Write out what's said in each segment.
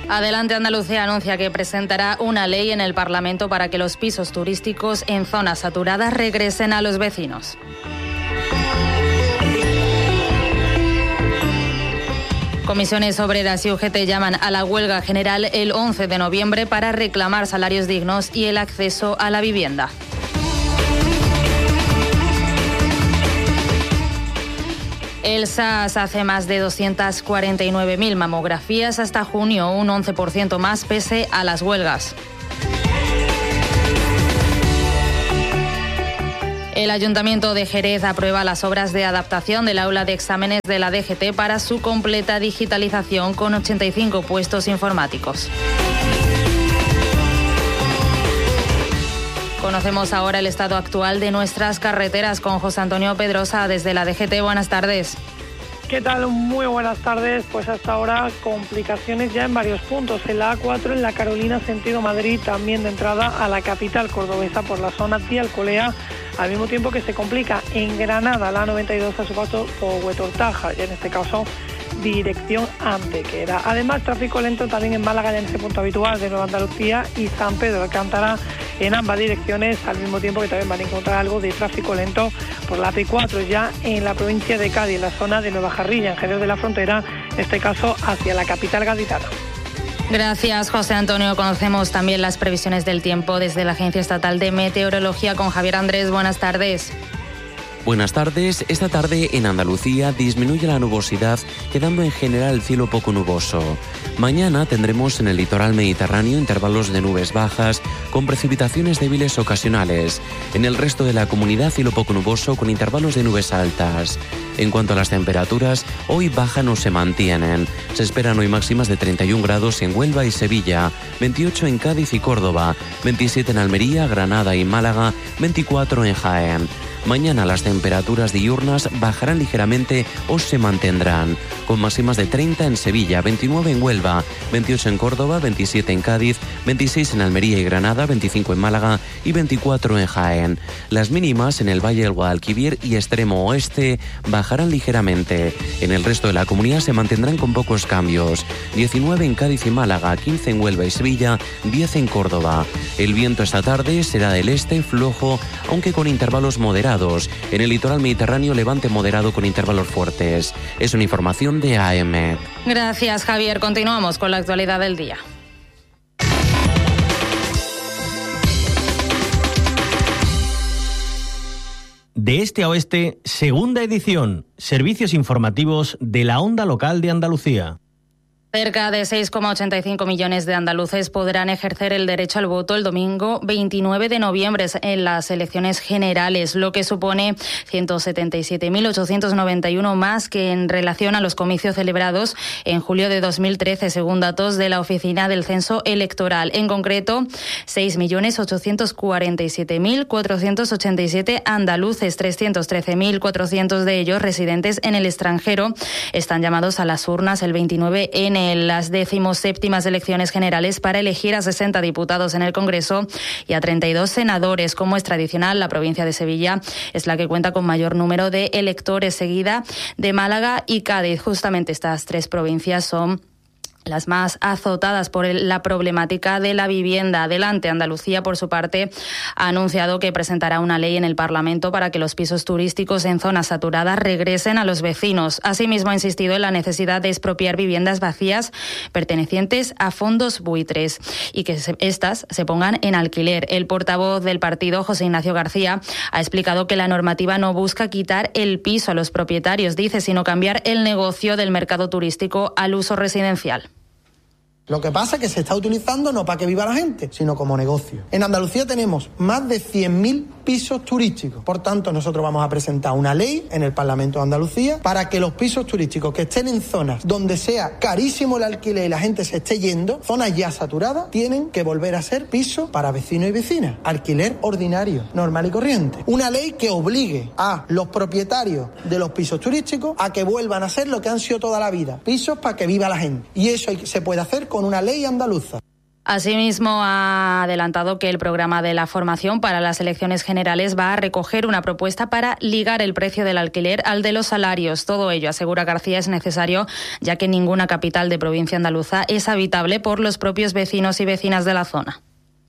Adelante Andalucía anuncia que presentará una ley en el Parlamento para que los pisos turísticos en zonas saturadas regresen a los vecinos. Comisiones Obreras y UGT llaman a la huelga general el 11 de noviembre para reclamar salarios dignos y el acceso a la vivienda. El SAS hace más de 249.000 mamografías hasta junio, un 11% más pese a las huelgas. El Ayuntamiento de Jerez aprueba las obras de adaptación del aula de exámenes de la DGT para su completa digitalización con 85 puestos informáticos. Conocemos ahora el estado actual de nuestras carreteras con José Antonio Pedrosa desde la DGT. Buenas tardes. ¿Qué tal? Muy buenas tardes. Pues hasta ahora complicaciones ya en varios puntos. En la A4, en la Carolina, sentido Madrid, también de entrada a la capital cordobesa por la zona de Alcolea, al mismo tiempo que se complica en Granada, la A92 a su paso por Huetortaja, y en este caso dirección Antequera. Además, tráfico lento también en Málaga, ya en ese punto habitual de Nueva Andalucía, y San Pedro de Alcántara en ambas direcciones, al mismo tiempo que también van a encontrar algo de tráfico lento por la P4 ya en la provincia de Cádiz, en la zona de Nueva Jarrilla, en Jerez de la Frontera, en este caso hacia la capital gaditana. Gracias, José Antonio. Conocemos también las previsiones del tiempo desde la Agencia Estatal de Meteorología con Javier Andrés. Buenas tardes. Buenas tardes. Esta tarde en Andalucía disminuye la nubosidad, quedando en general el cielo poco nuboso. Mañana tendremos en el litoral mediterráneo intervalos de nubes bajas con precipitaciones débiles ocasionales. En el resto de la comunidad cielo poco nuboso con intervalos de nubes altas. En cuanto a las temperaturas, hoy bajan o se mantienen. Se esperan hoy máximas de 31 grados en Huelva y Sevilla, 28 en Cádiz y Córdoba, 27 en Almería, Granada y Málaga, 24 en Jaén. Mañana las temperaturas diurnas bajarán ligeramente o se mantendrán, con máximas de 30 en Sevilla, 29 en Huelva, 28 en Córdoba, 27 en Cádiz, 26 en Almería y Granada, 25 en Málaga y 24 en Jaén. Las mínimas en el Valle del Guadalquivir y extremo oeste bajarán ligeramente. En el resto de la comunidad se mantendrán con pocos cambios, 19 en Cádiz y Málaga, 15 en Huelva y Sevilla, 10 en Córdoba. El viento esta tarde será del este flojo, aunque con intervalos moderados. En el litoral mediterráneo, levante moderado con intervalos fuertes. Es una información de AEMET. Gracias, Javier. Continuamos con la actualidad del día. De este a oeste, segunda edición. Servicios informativos de la Onda Local de Andalucía. Cerca de 6,85 millones de andaluces podrán ejercer el derecho al voto el domingo 29 de noviembre en las elecciones generales, lo que supone 177.891 más que en relación a los comicios celebrados en julio de 2013, según datos de la Oficina del Censo Electoral. En concreto, 6.847.487 andaluces, 313.400 de ellos residentes en el extranjero, están llamados a las urnas el 29 en las 17ª elecciones generales para elegir a 60 diputados en el Congreso y a 32 senadores. Como es tradicional, la provincia de Sevilla es la que cuenta con mayor número de electores, seguida de Málaga y Cádiz. Justamente estas tres provincias son las más azotadas por la problemática de la vivienda. Adelante, Andalucía, por su parte, ha anunciado que presentará una ley en el Parlamento para que los pisos turísticos en zonas saturadas regresen a los vecinos. Asimismo, ha insistido en la necesidad de expropiar viviendas vacías pertenecientes a fondos buitres y que estas se pongan en alquiler. El portavoz del partido, José Ignacio García, ha explicado que la normativa no busca quitar el piso a los propietarios, dice, sino cambiar el negocio del mercado turístico al uso residencial. Lo que pasa es que se está utilizando no para que viva la gente, sino como negocio. En Andalucía tenemos más de 100.000 pisos turísticos. Por tanto, nosotros vamos a presentar una ley en el Parlamento de Andalucía para que los pisos turísticos que estén en zonas donde sea carísimo el alquiler y la gente se esté yendo, zonas ya saturadas, tienen que volver a ser pisos para vecinos y vecinas. Alquiler ordinario, normal y corriente. Una ley que obligue a los propietarios de los pisos turísticos a que vuelvan a ser lo que han sido toda la vida, pisos para que viva la gente. Y eso se puede hacer con una ley andaluza. Asimismo, ha adelantado que el programa de la formación para las elecciones generales va a recoger una propuesta para ligar el precio del alquiler al de los salarios. Todo ello, asegura García, es necesario, ya que ninguna capital de provincia andaluza es habitable por los propios vecinos y vecinas de la zona.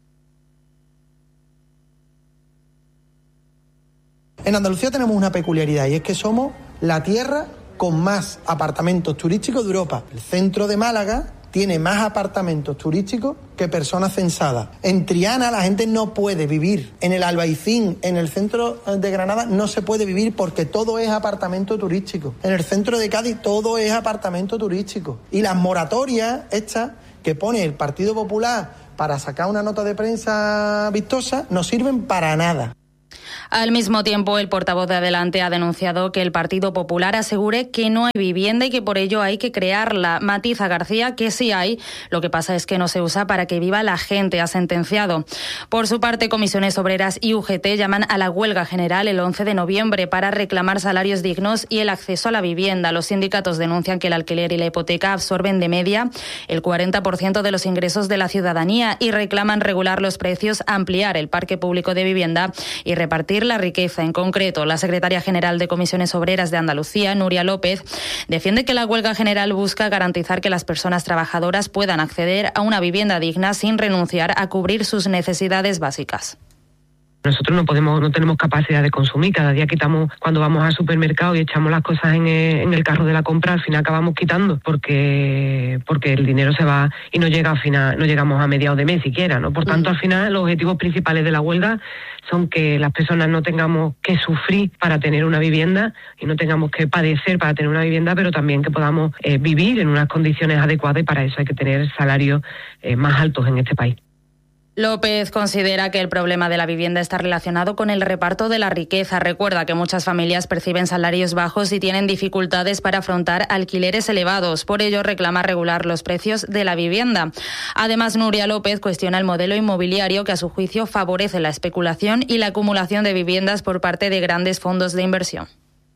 En Andalucía tenemos una peculiaridad y es que somos la tierra con más apartamentos turísticos de Europa. El centro de Málaga tiene más apartamentos turísticos que personas censadas. En Triana la gente no puede vivir. En el Albaicín, en el centro de Granada, no se puede vivir porque todo es apartamento turístico. En el centro de Cádiz todo es apartamento turístico. Y las moratorias estas que pone el Partido Popular para sacar una nota de prensa vistosa no sirven para nada. Al mismo tiempo, el portavoz de Adelante ha denunciado que el Partido Popular asegure que no hay vivienda y que por ello hay que crearla. Matiza García que sí hay, lo que pasa es que no se usa para que viva la gente, ha sentenciado. Por su parte, Comisiones Obreras y UGT llaman a la huelga general el 11 de noviembre para reclamar salarios dignos y el acceso a la vivienda. Los sindicatos denuncian que el alquiler y la hipoteca absorben de media el 40% de los ingresos de la ciudadanía y reclaman regular los precios, ampliar el parque público de vivienda y repartir la riqueza. En concreto, la secretaria general de Comisiones Obreras de Andalucía, Nuria López, defiende que la huelga general busca garantizar que las personas trabajadoras puedan acceder a una vivienda digna sin renunciar a cubrir sus necesidades básicas. Nosotros no tenemos capacidad de consumir. Cada día quitamos, cuando vamos al supermercado y echamos las cosas en el carro de la compra, al final acabamos quitando porque el dinero se va y no llega al final, no llegamos a mediados de mes siquiera, ¿no? Por tanto, al final los objetivos principales de la huelga son que las personas no tengamos que sufrir para tener una vivienda y no tengamos que padecer para tener una vivienda, pero también que podamos vivir en unas condiciones adecuadas, y para eso hay que tener salarios más altos en este país. López considera que el problema de la vivienda está relacionado con el reparto de la riqueza. Recuerda que muchas familias perciben salarios bajos y tienen dificultades para afrontar alquileres elevados. Por ello, reclama regular los precios de la vivienda. Además, Nuria López cuestiona el modelo inmobiliario que, a su juicio, favorece la especulación y la acumulación de viviendas por parte de grandes fondos de inversión.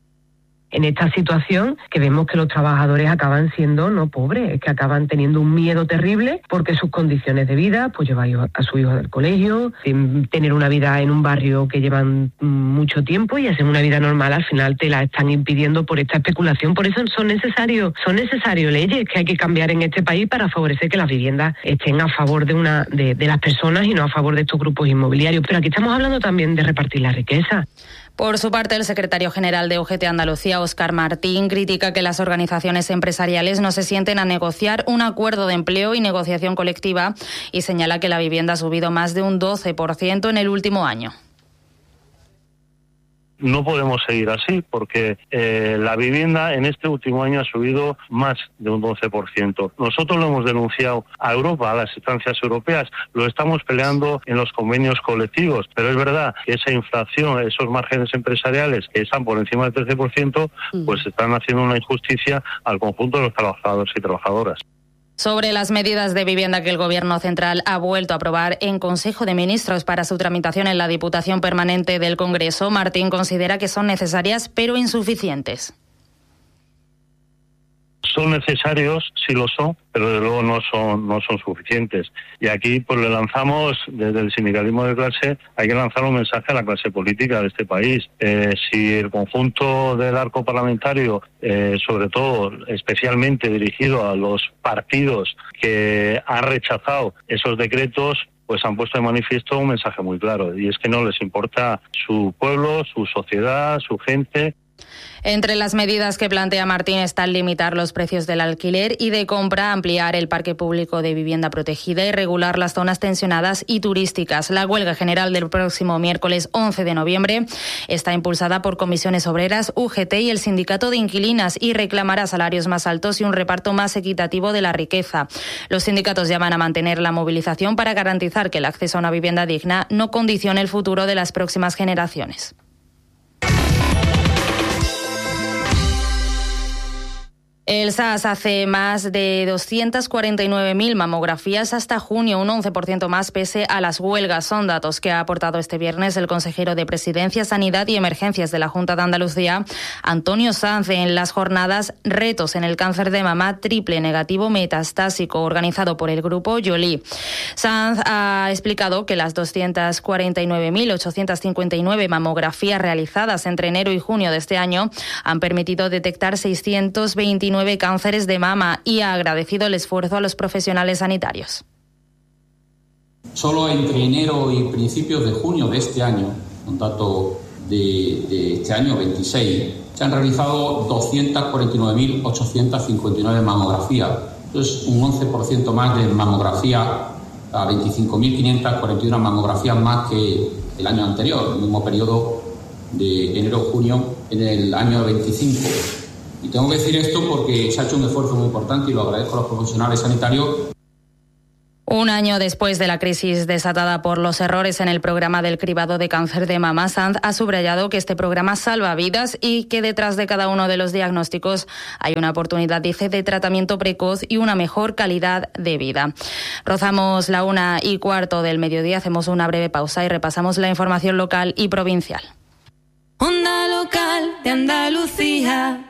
En esta situación que vemos que los trabajadores acaban siendo no pobres, es que acaban teniendo un miedo terrible porque sus condiciones de vida, pues llevar a su hijo al colegio, tener una vida en un barrio que llevan mucho tiempo y hacer una vida normal, al final te la están impidiendo por esta especulación. Por eso son necesarios leyes que hay que cambiar en este país para favorecer que las viviendas estén a favor de las personas y no a favor de estos grupos inmobiliarios. Pero aquí estamos hablando también de repartir la riqueza. Por su parte, el secretario general de UGT Andalucía, Óscar Martín, critica que las organizaciones empresariales no se sienten a negociar un acuerdo de empleo y negociación colectiva y señala que la vivienda ha subido más de un 12% en el último año. No podemos seguir así porque la vivienda en este último año ha subido más de un 12%. Nosotros lo hemos denunciado a Europa, a las instancias europeas, lo estamos peleando en los convenios colectivos, pero es verdad que esa inflación, esos márgenes empresariales que están por encima del 13%, pues están haciendo una injusticia al conjunto de los trabajadores y trabajadoras. Sobre las medidas de vivienda que el Gobierno central ha vuelto a aprobar en Consejo de Ministros para su tramitación en la Diputación Permanente del Congreso, Martín considera que son necesarias pero insuficientes. Son necesarios, sí lo son, pero desde luego no son suficientes. Y aquí pues le lanzamos, desde el sindicalismo de clase, hay que lanzar un mensaje a la clase política de este país. Si el conjunto del arco parlamentario, sobre todo, especialmente dirigido a los partidos que han rechazado esos decretos, pues han puesto de manifiesto un mensaje muy claro, y es que no les importa su pueblo, su sociedad, su gente. Entre las medidas que plantea Martín están limitar los precios del alquiler y de compra, ampliar el parque público de vivienda protegida y regular las zonas tensionadas y turísticas. La huelga general del próximo miércoles 11 de noviembre está impulsada por Comisiones Obreras, UGT y el Sindicato de Inquilinas y reclamará salarios más altos y un reparto más equitativo de la riqueza. Los sindicatos llaman a mantener la movilización para garantizar que el acceso a una vivienda digna no condicione el futuro de las próximas generaciones. El SAS hace más de 249.000 mamografías hasta junio, un 11% más pese a las huelgas. Son datos que ha aportado este viernes el consejero de Presidencia, Sanidad y Emergencias de la Junta de Andalucía, Antonio Sanz, en las jornadas Retos en el cáncer de mama triple negativo metastásico, organizado por el grupo Joly. Sanz ha explicado que las 249.859 mamografías realizadas entre enero y junio de este año han permitido detectar 629 cánceres de mama y ha agradecido el esfuerzo a los profesionales sanitarios. Solo entre enero y principios de junio de este año, un dato de este año 26, se han realizado 249.859 mamografías. Esto es un 11% más de mamografía, a 25.541 mamografías más que el año anterior, el mismo periodo de enero-junio en el año 25. Y tengo que decir esto porque se ha hecho un esfuerzo muy importante y lo agradezco a los profesionales sanitarios. Un año después de la crisis desatada por los errores en el programa del cribado de cáncer de mama, Sanz ha subrayado que este programa salva vidas y que detrás de cada uno de los diagnósticos hay una oportunidad, dice, de tratamiento precoz y una mejor calidad de vida. Rozamos la 1:15 del mediodía, hacemos una breve pausa y repasamos la información local y provincial. Onda Local de Andalucía.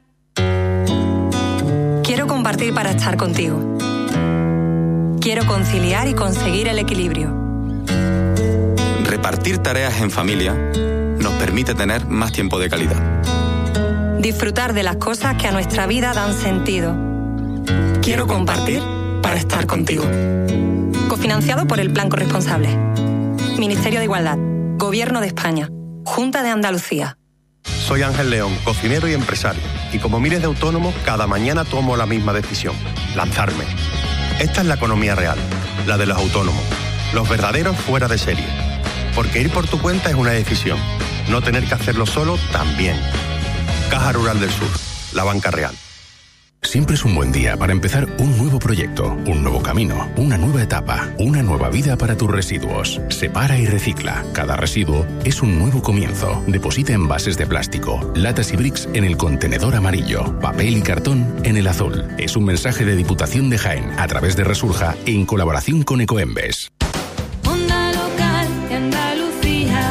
Quiero compartir para estar contigo. Quiero conciliar y conseguir el equilibrio. Repartir tareas en familia nos permite tener más tiempo de calidad. Disfrutar de las cosas que a nuestra vida dan sentido. Quiero compartir para estar contigo. Cofinanciado por el Plan Corresponsable. Ministerio de Igualdad. Gobierno de España. Junta de Andalucía. Soy Ángel León, cocinero y empresario. Y como miles de autónomos, cada mañana tomo la misma decisión: lanzarme. Esta es la economía real, la de los autónomos, los verdaderos fuera de serie. Porque ir por tu cuenta es una decisión, no tener que hacerlo solo también. Caja Rural del Sur, la banca real. Siempre es un buen día para empezar un nuevo proyecto, un nuevo camino, una nueva etapa, una nueva vida para tus residuos. Separa y recicla. Cada residuo es un nuevo comienzo. Deposita envases de plástico, latas y bricks en el contenedor amarillo, papel y cartón en el azul. Es un mensaje de Diputación de Jaén a través de Resurja en colaboración con Ecoembes. Onda Local de Andalucía.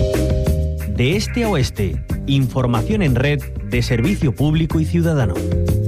De este a oeste, información en red de servicio público y ciudadano.